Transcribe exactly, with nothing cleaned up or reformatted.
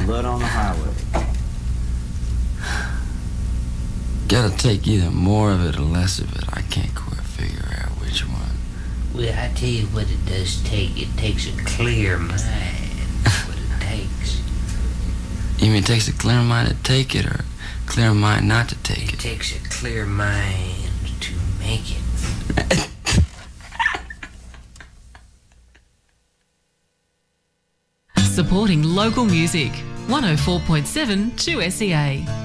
Blood on the highway. Gotta take either more of it or less of it. I can't quite figure out which one. Well, I tell you what it does take. It takes a clear mind. That's what it takes. You mean it takes a clear mind to take it, or a clear mind not to take It it? takes a clear mind to make it. Supporting local music. one oh four point seven two S E A.